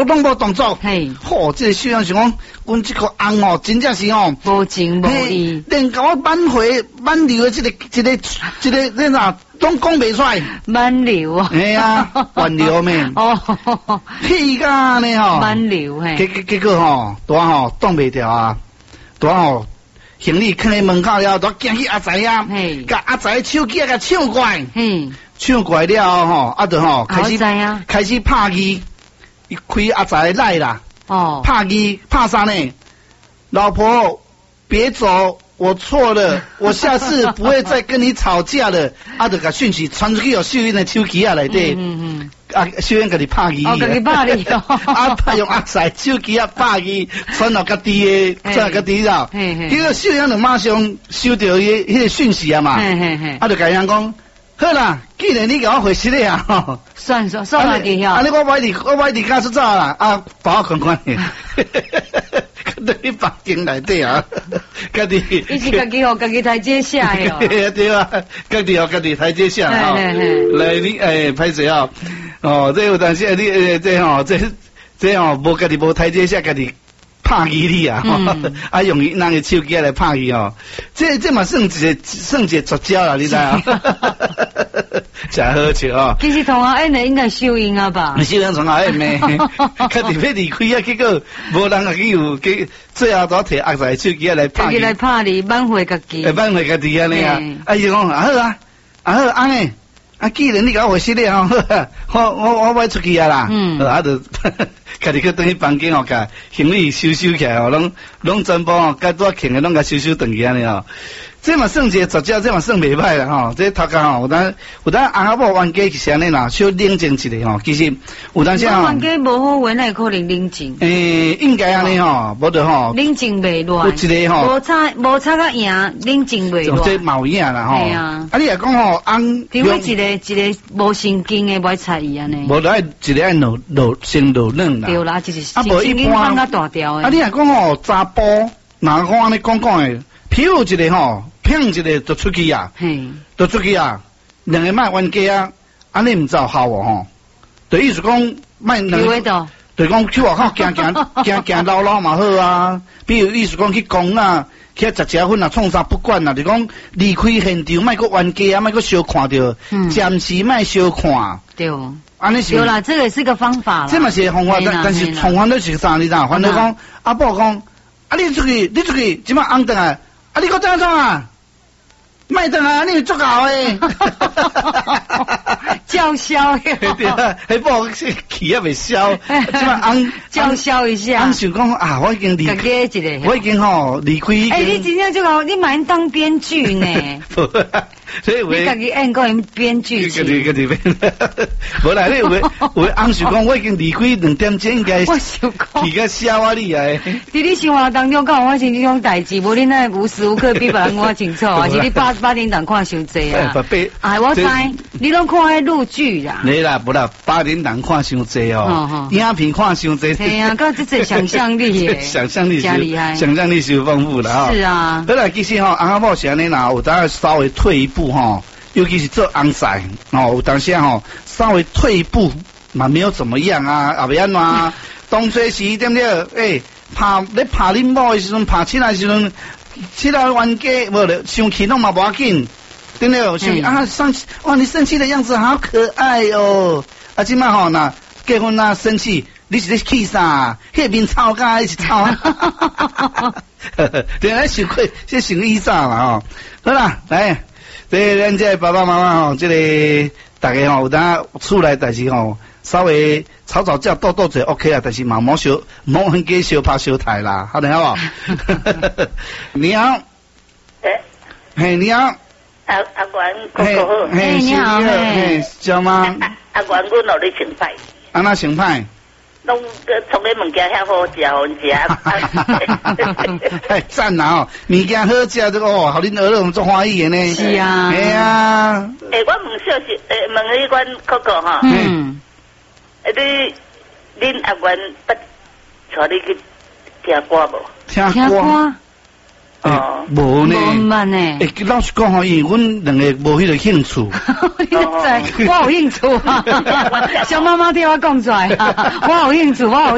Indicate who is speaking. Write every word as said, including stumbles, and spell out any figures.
Speaker 1: 拢无动作。
Speaker 2: 嘿，
Speaker 1: 吼，这个小样想讲，阮这个翁哦，真正是哦，
Speaker 2: 无情无义，
Speaker 1: 连甲我挽回挽留的这个这个这个那啥，拢讲袂出来。
Speaker 2: 挽留啊！
Speaker 1: 哎呀，挽留咩？
Speaker 2: 哦，
Speaker 1: 屁噶呢吼！
Speaker 2: 挽留嘿，
Speaker 1: 结结结果吼，大吼挡袂掉啊，大吼行李囥喺门口了，都惊去阿仔啊，甲阿仔手机啊甲抢过来，
Speaker 2: 嗯，
Speaker 1: 抢过来了吼，啊就吼开始开始拍机，伊开阿仔来啦，哦，拍机拍啥呢？老婆别走，我错了，我下次不会再跟你吵架了。啊，就甲讯息传出去有秀英的手机啊内底，嗯嗯，啊秀英甲你拍机，
Speaker 2: 哦，甲你拍你哦，
Speaker 1: 啊用阿仔手机啊拍机传到家己的，传到家己啦，结果秀英就马上收到迄迄个讯息啊嘛，啊就甲伊讲，好啦，既然你甲我回息了啊，吼，
Speaker 2: 算算算下去
Speaker 1: 啊，啊你我买你我买你家出走啦，啊把我看看。在你房间内底啊，家己，
Speaker 2: 伊是家己互家己台阶下的哦，
Speaker 1: 对啊，家己互家己台阶下啊，来你诶，歹势啊，哦，这有当时你诶，这吼，这这吼，无家己无台阶下，家己拍伊你啊，啊用人个手机来拍伊哦，这这嘛算一个算一个绝招啦，你知啊？真好笑哦！
Speaker 2: 其实同学演的应该收音啊吧？
Speaker 1: 收音同学演咩？家己要离开啊，结果无人啊去有，结最后都摕阿仔手机来拍。手机
Speaker 2: 来拍你，挽回家己。
Speaker 1: 挽回家己安尼啊！啊伊讲啊好啊，啊好安尼，啊既然你甲我回息了吼，我我我买出去啊啦，嗯，啊就家己去等去房间哦，甲行李收收起来哦，拢拢全部哦，该多轻的拢甲收收转去安尼哦。这嘛算一个绝招，这嘛算袂歹啦吼。这头家吼，有当有当翁仔某冤家是安尼啦，小冷静一下吼。其实有当时吼，
Speaker 2: 冤家无好话，哪可能冷静？
Speaker 1: 诶，应该安尼吼，无得吼。
Speaker 2: 冷静袂乱。
Speaker 1: 有一个吼，
Speaker 2: 无差无差个赢，冷静袂乱。
Speaker 1: 这毛影啦吼。
Speaker 2: 系啊。
Speaker 1: 啊，你若讲吼，翁，
Speaker 2: 除非一个一个无神经的袂睬伊安尼。
Speaker 1: 无得一个爱老老先老嫩啦。
Speaker 2: 对啦，就是神经放较大条的。
Speaker 1: 啊，你若讲吼，查甫，哪讲安尼讲讲的，譬如一个吼。骗一个就出去啊，就出去啊，两个卖冤家啊，安尼唔奏效哦吼。就意思讲卖两个，就讲去外口行行行行绕绕嘛好啊。比如意思讲去公啊，去食食薰啊，创啥不管啦，就讲离开现场，卖个冤家啊，卖个小看到，暂时卖小看。
Speaker 2: 对，安尼是。有啦，这个是个方法啦。
Speaker 1: 这嘛是方法，但但是方法都是啥？你知道？反正讲阿婆讲，啊你出去，你出去，即马翁等来，啊你个怎样啊？卖灯啊，你做搞诶，
Speaker 2: 叫嚣诶，
Speaker 1: 对啊，还不好气也未消，即嘛翁
Speaker 2: 叫嚣一下，
Speaker 1: 翁想讲啊，我已经离开，我已经吼离开。
Speaker 2: 诶，你真正就好，你蛮当编剧呢。
Speaker 1: 所以
Speaker 2: 你家己演个人编剧，
Speaker 1: 家己家己编，无啦，你有有翁想讲，我已经离开两点钟，应该
Speaker 2: 我想讲，
Speaker 1: 去个笑话你啊！
Speaker 2: 伫你生活当中，敢有发生这种代志？无你那无时无刻比别人我清楚，还是你八八点档看伤济啊？哎，我知，你拢看迄陆剧啦。
Speaker 1: 你啦，无啦，八点档看伤济哦，影片看伤济。
Speaker 2: 系啊，噶这这想象力，
Speaker 1: 想象力
Speaker 2: 真厉害，
Speaker 1: 想象力是丰富的啊。
Speaker 2: 是啊。
Speaker 1: 好啦，其实吼，翁仔某是安尼啦，有当稍微退一步吼，尤其是做翁婿哦，有当时吼稍微退一步嘛，没有怎么样啊，也袂安怎啊。当初时点了，诶，拍咧拍恁某的时阵，拍起来时阵，起来冤家无了，生气拢嘛无要紧，对了，生气啊生气，哇，你生气的样子好可爱哦。啊，即摆吼那结婚啊生气，你是咧气啥？迄面臭甲是臭，对啊，想过这想伊啥啦吼。好啦，来，这咱这爸爸妈妈吼，这个大家吼有当厝内代志吼。稍微吵吵架斗斗嘴 OK 啊，但是嘛莫小莫很给小拍小台啦，好的好不好？你好，
Speaker 3: 哎，
Speaker 1: 嘿你好，
Speaker 3: 阿阿管哥哥好，
Speaker 2: 嘿你好，
Speaker 1: 嘿叫吗？
Speaker 3: 阿管我努力成派，
Speaker 1: 安那成派？
Speaker 3: 拢个从你物件遐好食，好食。
Speaker 1: 哎赞啦哦，物件好食都哦，好恁儿童做欢喜的呢。
Speaker 2: 是啊，
Speaker 1: 哎啊。
Speaker 3: 诶，我问小是诶，问你管哥哥哈。
Speaker 2: 嗯。
Speaker 3: 诶，你恁阿元捌带你去听歌无？
Speaker 1: 听歌。哦，无呢。
Speaker 2: 无捌呢。
Speaker 1: 诶，老实讲吼，因为阮两个无迄个兴趣。
Speaker 2: 你知，我有兴趣啊。小妈妈替我讲出来，我有兴趣，我有。